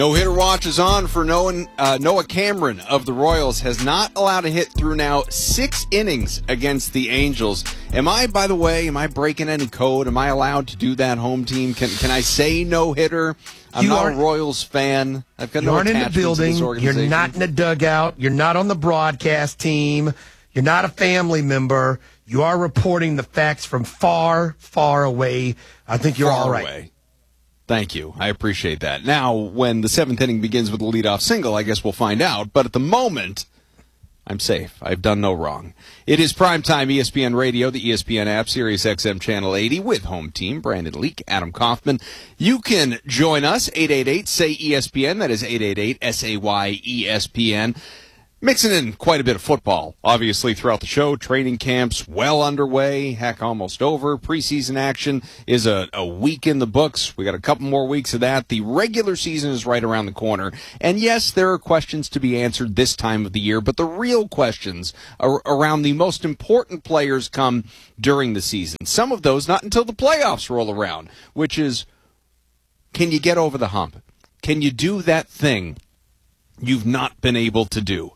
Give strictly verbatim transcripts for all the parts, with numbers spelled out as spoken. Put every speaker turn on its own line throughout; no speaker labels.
No-hitter watch is on for Noah, uh, Noah Cameron of the Royals. Has not allowed a hit through now six innings against the Angels. Am I, by the way, am I breaking any code? Am I allowed to do that, home team? Can can I say no-hitter? I'm
you
not
a
Royals fan. I've got
you
no
aren't in the
attachment to
building.
this organization.
You're not in the dugout. You're not on the broadcast team. You're not a family member. You are reporting the facts from far, far away. I think you're
Far
all right.
away. Thank you. I appreciate that. Now, when the seventh inning begins with a leadoff single, I guess we'll find out. But at the moment, I'm safe. I've done no wrong. It is primetime E S P N Radio, the E S P N app, Sirius X M Channel eighty, with home team Brandon Leak, Adam Kaufman. You can join us, eight eight eight, S A Y, E S P N. That is eight eight eight, S A Y, E S P N. Mixing in quite a bit of football, obviously, throughout the show. Training camps well underway, heck, almost over. Preseason action is a, a week in the books. We got a couple more weeks of that. The regular season is right around the corner. And yes, there are questions to be answered this time of the year, but the real questions are around the most important players come during the season. Some of those not until the playoffs roll around, which is, can you get over the hump? Can you do that thing you've not been able to do?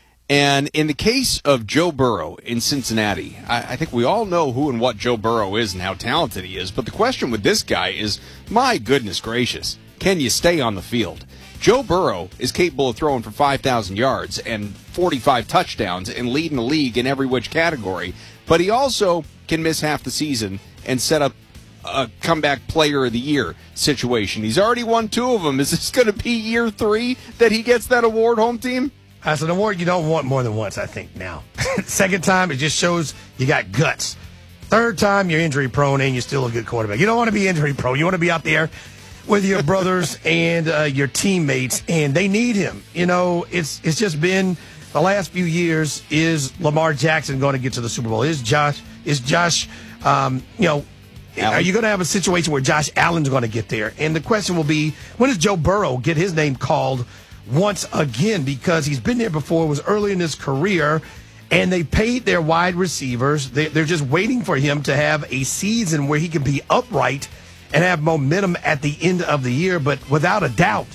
And in the case of Joe Burrow in Cincinnati, I, I think we all know who and what Joe Burrow is and how talented he is. But the question with this guy is, my goodness gracious, can you stay on the field? Joe Burrow is capable of throwing for five thousand yards and forty-five touchdowns and leading the league in every which category. But he also can miss half the season and set up a comeback player of the year situation. He's already won two of them. Is this going to be year three that he gets that award, home team?
That's an award you don't want more than once, I think, now. Second time, it just shows you got guts. Third time, you're injury prone and you're still a good quarterback. You don't want to be injury prone. You want to be out there with your brothers and uh, your teammates, and they need him. You know, it's it's just been the last few years. Is Lamar Jackson going to get to the Super Bowl? Is Josh, is Josh, um, you know, Allen. Are you going to have a situation where Josh Allen's going to get there? And the question will be, when does Joe Burrow get his name called once again? Because he's been there before, was early in his career, and they paid their wide receivers. They, they're just waiting for him to have a season where he can be upright and have momentum at the end of the year. But without a doubt,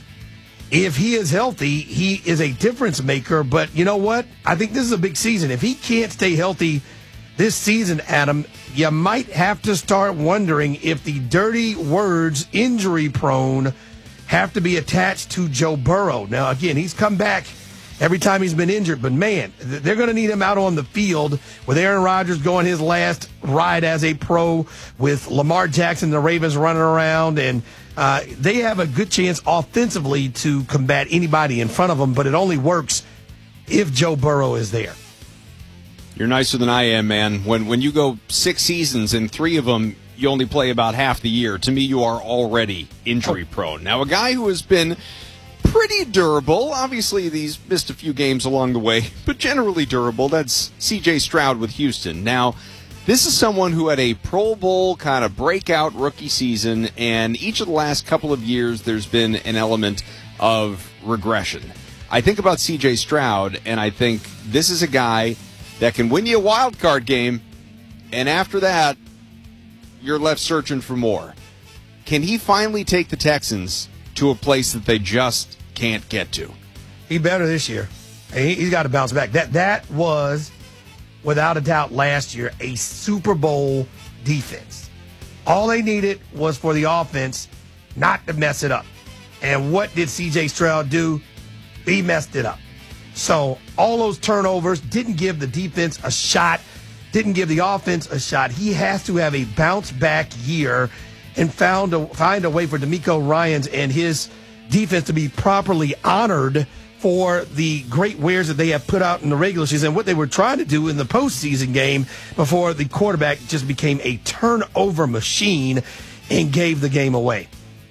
if he is healthy, he is a difference maker. But you know what? I think this is a big season. If he can't stay healthy this season, Adam, you might have to start wondering if the dirty words injury prone have to be attached to Joe Burrow. Now, again, he's come back every time he's been injured, but man, they're going to need him out on the field with Aaron Rodgers going his last ride as a pro, with Lamar Jackson, the Ravens running around, and uh, they have a good chance offensively to combat anybody in front of them, but it only works if Joe Burrow is there.
You're nicer than I am, man. When when you go six seasons and three of them you only play about half the year, to me you are already injury prone. Now, a guy who has been pretty durable, obviously he's missed a few games along the way, but generally durable, that's C J Stroud with Houston. Now, this is someone who had a Pro Bowl kind of breakout rookie season, and each of the last couple of years there's been an element of regression. I think about C J Stroud, and I think this is a guy that can win you a wild card game, and after that, you're left searching for more. Can he finally take the Texans to a place that they just can't get to?
He better this year. He, he's got to bounce back. That that was, without a doubt, last year, a Super Bowl defense. All they needed was for the offense not to mess it up. And what did C J Stroud do? He messed it up. So all those turnovers didn't give the defense a shot, didn't give the offense a shot. He has to have a bounce-back year and found a, find a way for DeMeco Ryans and his defense to be properly honored for the great wares that they have put out in the regular season and what they were trying to do in the postseason game before the quarterback just became a turnover machine and gave the game away.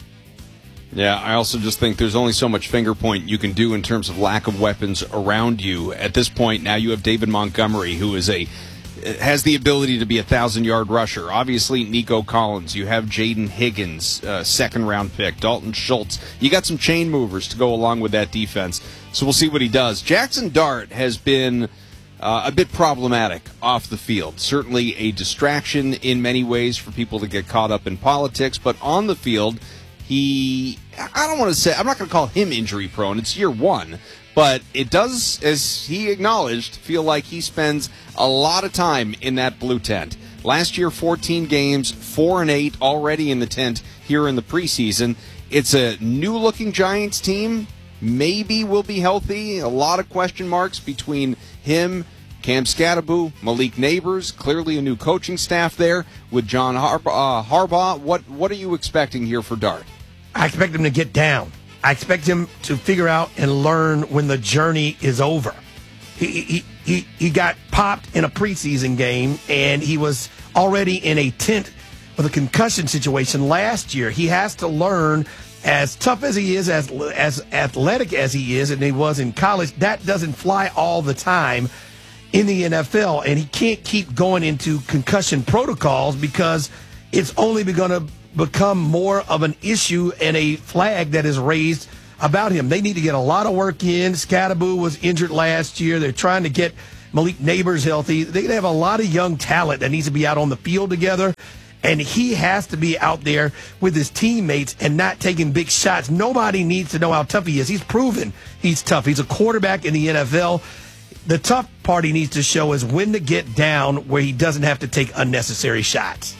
Yeah, I also just think there's only so much finger point you can do in terms of lack of weapons around you. At this point, now you have David Montgomery, who is a has the ability to be a thousand-yard rusher. Obviously, Nico Collins. You have Jaden Higgins, uh, second-round pick. Dalton Schultz. You got some chain movers to go along with that defense. So we'll see what he does. Jackson Dart has been uh, a bit problematic off the field. Certainly a distraction in many ways for people to get caught up in politics, but on the field, He, I don't want to say, I'm not going to call him injury prone. It's year one. But it does, as he acknowledged, feel like he spends a lot of time in that blue tent. Last year, fourteen games, four and eight already in the tent here in the preseason. It's a new-looking Giants team. Maybe will be healthy. A lot of question marks between him, Cam Scatterbo, Malik Neighbors. Clearly a new coaching staff there with John Har- uh, Harbaugh. What what are you expecting here for Dart?
I expect him to get down. I expect him to figure out and learn when the journey is over. He he he, he got popped in a preseason game, and he was already in a tent with a concussion situation last year. He has to learn, as tough as he is, as as athletic as he is, and he was in college, that doesn't fly all the time in the N F L, and he can't keep going into concussion protocols because it's only going to become more of an issue and a flag that is raised about him. They need to get a lot of work in. Scatterbo was injured last year. They're trying to get Malik Neighbors healthy. They have a lot of young talent that needs to be out on the field together, and he has to be out there with his teammates and not taking big shots. Nobody needs to know how tough he is. He's proven he's tough. He's a quarterback in the N F L. The tough part he needs to show is when to get down where he doesn't have to take unnecessary shots.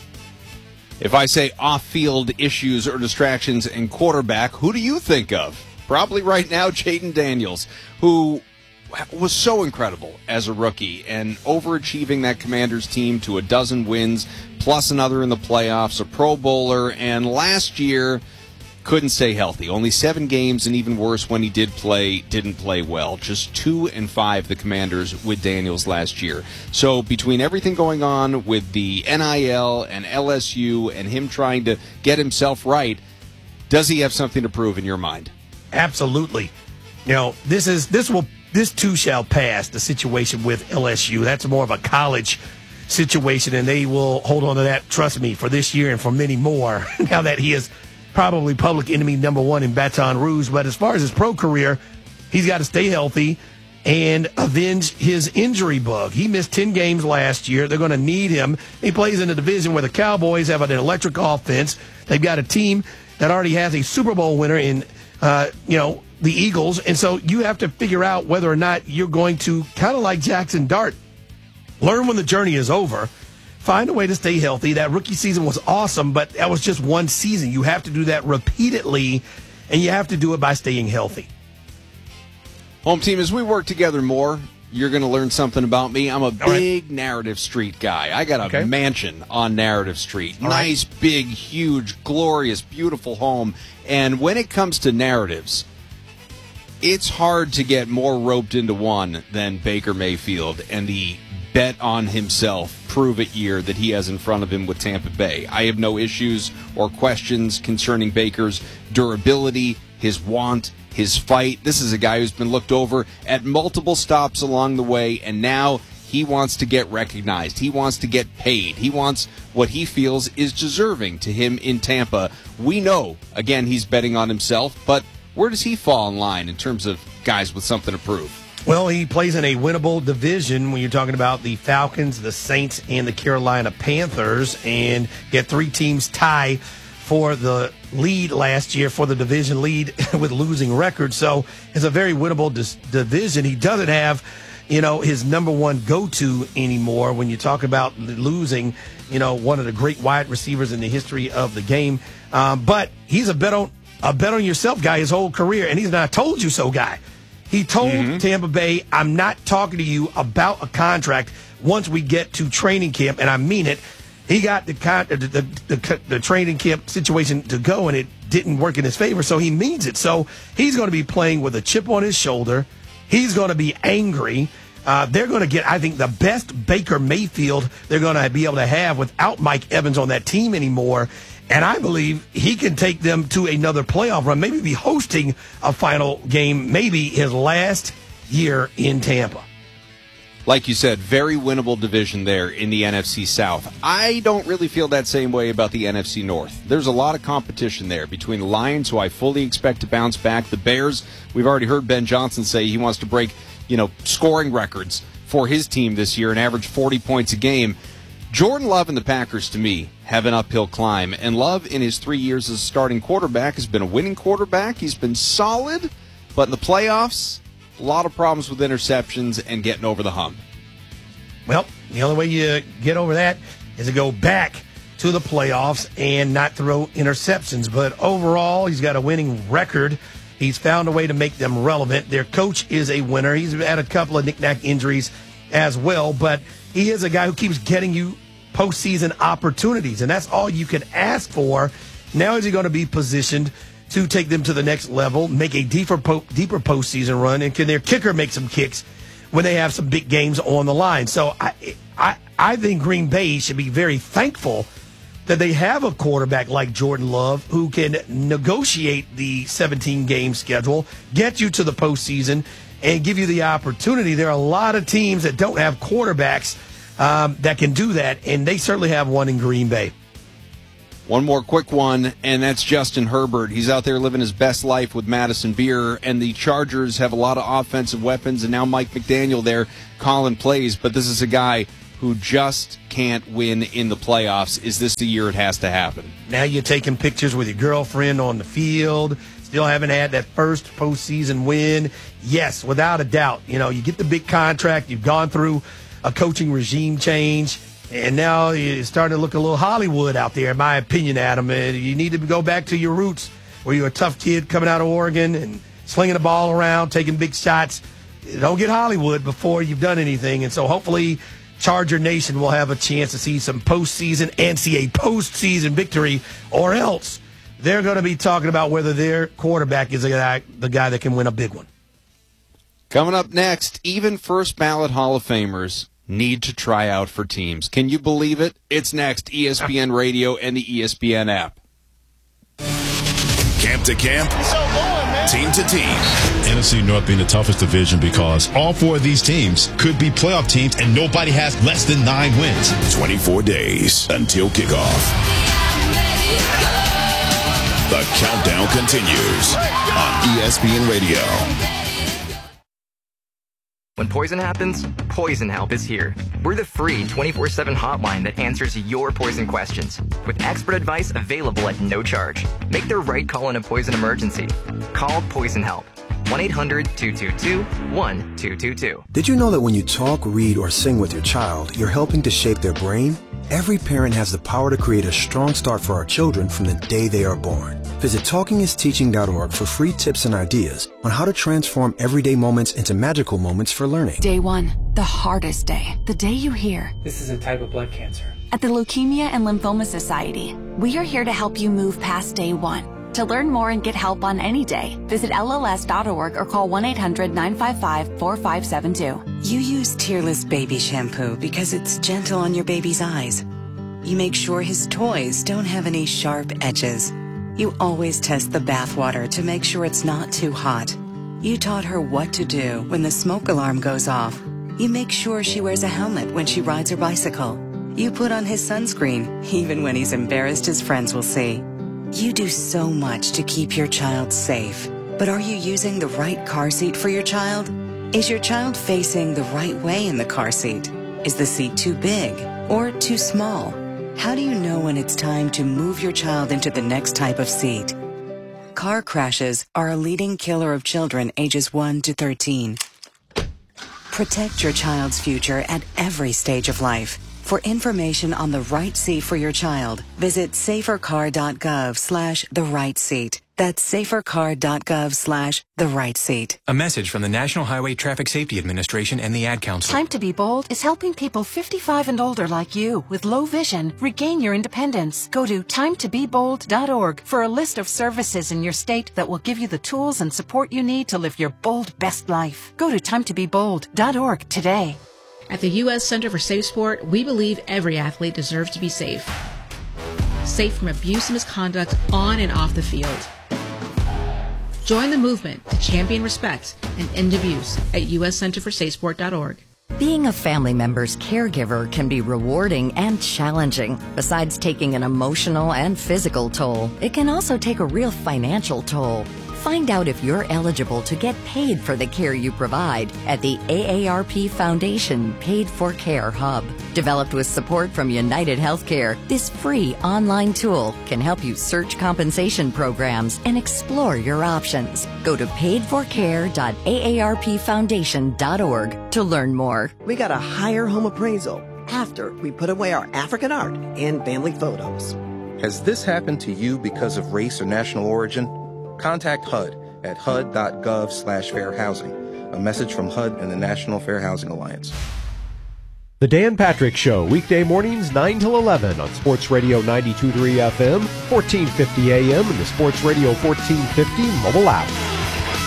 If I say off-field issues or distractions in quarterback, who do you think of? Probably right now, Jayden Daniels, who was so incredible as a rookie and overachieving that Commanders team to a dozen wins, plus another in the playoffs, a Pro Bowler, and last year couldn't stay healthy. Only seven games, and even worse, when he did play, didn't play well. Just two and five, the Commanders, with Daniels last year. So between everything going on with the N I L and L S U and him trying to get himself right, does he have something to prove in your mind?
Absolutely. You know, this is this will this too shall pass, the situation with L S U. That's more of a college situation, and they will hold on to that, trust me, for this year and for many more, now that he is probably public enemy number one in Baton Rouge. But as far as his pro career, he's got to stay healthy and avenge his injury bug. He missed ten games last year. They're going to need him. He plays in a division where the Cowboys have an electric offense. They've got a team that already has a Super Bowl winner in, uh, you know, the Eagles. And so you have to figure out whether or not you're going to, kind of like Jackson Dart, learn when the journey is over. Find a way to stay healthy. That rookie season was awesome, but that was just one season. You have to do that repeatedly, and you have to do it by staying healthy.
Home team, as we work together more, you're going to learn something about me. I'm a big
right.
Narrative Street guy. I got a
okay.
mansion on Narrative Street.
All
nice,
right.
big, huge, glorious, beautiful home. And when it comes to narratives, it's hard to get more roped into one than Baker Mayfield and the bet on himself, prove it year that he has in front of him with Tampa Bay. I have no issues or questions concerning Baker's durability, his want, his fight. This is a guy who's been looked over at multiple stops along the way, and now he wants to get recognized. He wants to get paid. He wants what he feels is deserving to him in Tampa. We know, again, he's betting on himself, but where does he fall in line in terms of guys with something to prove?
Well, he plays in a winnable division when you're talking about the Falcons, the Saints, and the Carolina Panthers, and get three teams tie for the lead last year, for the division lead with losing records. So it's a very winnable dis- division. He doesn't have, you know, his number one go-to anymore when you talk about losing, you know, one of the great wide receivers in the history of the game. Um, but he's a bet on a bet on yourself guy his whole career, and he's not a told you so guy. He told mm-hmm. Tampa Bay, I'm not talking to you about a contract once we get to training camp, and I mean it. He got the, con- the, the, the, the training camp situation to go, and it didn't work in his favor, so he means it. So he's going to be playing with a chip on his shoulder. He's going to be angry. Uh, they're going to get, I think, the best Baker Mayfield they're going to be able to have without Mike Evans on that team anymore. And I believe he can take them to another playoff run, maybe be hosting a final game, maybe his last year in Tampa.
Like you said, very winnable division there in the N F C South. I don't really feel that same way about the N F C North. There's a lot of competition there between the Lions, who I fully expect to bounce back, the Bears. We've already heard Ben Johnson say he wants to break, you know, scoring records for his team this year and average forty points a game. Jordan Love and the Packers, to me, have an uphill climb. And Love, in his three years as a starting quarterback, has been a winning quarterback. He's been solid, but in the playoffs, a lot of problems with interceptions and getting over the hump.
Well, the only way you get over that is to go back to the playoffs and not throw interceptions. But overall, he's got a winning record. He's found a way to make them relevant. Their coach is a winner. He's had a couple of knick-knack injuries as well, but he is a guy who keeps getting you postseason opportunities, and that's all you can ask for. Now is he going to be positioned to take them to the next level, make a deeper po- deeper postseason run, and can their kicker make some kicks when they have some big games on the line? So I, I, I think Green Bay should be very thankful that they have a quarterback like Jordan Love who can negotiate the seventeen-game schedule, get you to the postseason, and give you the opportunity. There are a lot of teams that don't have quarterbacks um, that can do that, and they certainly have one in Green Bay.
One more quick one, and that's Justin Herbert. He's out there living his best life with Madison Beer, and the Chargers have a lot of offensive weapons, and now Mike McDaniel there calling plays, but this is a guy who just can't win in the playoffs. Is this the year it has to happen?
Now you're taking pictures with your girlfriend on the field. Still haven't had that first postseason win. Yes, without a doubt. You know, you get the big contract. You've gone through a coaching regime change. And now you're starting to look a little Hollywood out there, in my opinion, Adam. You need to go back to your roots where you're a tough kid coming out of Oregon and slinging the ball around, taking big shots. Don't get Hollywood before you've done anything. And so hopefully Charger Nation will have a chance to see some postseason and see a postseason victory, or else they're going to be talking about whether their quarterback is the guy, the guy that can win a big one.
Coming up next, even first ballot Hall of Famers need to try out for teams. Can you believe it? It's next, E S P N Radio and the E S P N app.
Camp to camp, team to team.
N F C North being the toughest division because all four of these teams could be playoff teams and nobody has less than nine wins.
twenty-four days until kickoff. The countdown continues on E S P N Radio.
When poison happens, Poison Help is here. We're the free twenty-four seven hotline that answers your poison questions, with expert advice available at no charge. Make the right call in a poison emergency. Call Poison Help. one eight hundred two two two one two two two.
Did you know that when you talk, read, or sing with your child, you're helping to shape their brain? Every parent has the power to create a strong start for our children from the day they are born. Visit talking is teaching dot org for free tips and ideas on how to transform everyday moments into magical moments for learning.
Day one, the hardest day. The day you hear,
"This is a type of blood cancer."
At the Leukemia and Lymphoma Society, we are here to help you move past day one. To learn more and get help on any day, visit L L S dot org or call one eight hundred nine five five four five seven two.
You use Tearless Baby Shampoo because it's gentle on your baby's eyes. You make sure his toys don't have any sharp edges. You always test the bathwater to make sure it's not too hot. You taught her what to do when the smoke alarm goes off. You make sure she wears a helmet when she rides her bicycle. You put on his sunscreen, even when he's embarrassed his friends will see. You do so much to keep your child safe. But are you using the right car seat for your child? Is your child facing the right way in the car seat? Is the seat too big or too small? How do you know when it's time to move your child into the next type of seat? Car crashes are a leading killer of children ages one to thirteen. Protect your child's future at every stage of life. For information on the right seat for your child, visit safercar dot gov slash the right seat. That's safercar dot gov slash the right seat.
A message from the National Highway Traffic Safety Administration and the Ad Council.
Time to Be Bold is helping people fifty-five and older like you with low vision regain your independence. Go to time to be bold dot org for a list of services in your state that will give you the tools and support you need to live your bold best life. Go to time to be bold dot org today.
At the U S Center for Safe Sport, we believe every athlete deserves to be safe. Safe from abuse and misconduct on and off the field. Join the movement to champion respect and end abuse at U S Center for Safe Sport dot org.
Being a family member's caregiver can be rewarding and challenging. Besides taking an emotional and physical toll, it can also take a real financial toll. Find out if you're eligible to get paid for the care you provide at the A A R P Foundation Paid for Care Hub. Developed with support from United Healthcare, this free online tool can help you search compensation programs and explore your options. Go to paid for care dot A A R P foundation dot org to learn more.
We got a higher home appraisal after we put away our African art and family photos.
Has this happened to you because of race or national origin? Contact H U D at H U D dot gov slash fair housing. A message from H U D and the National Fair Housing Alliance.
The Dan Patrick Show, weekday mornings nine till eleven on Sports Radio ninety-two point three F M, fourteen fifty A M, and the Sports Radio fourteen fifty mobile app.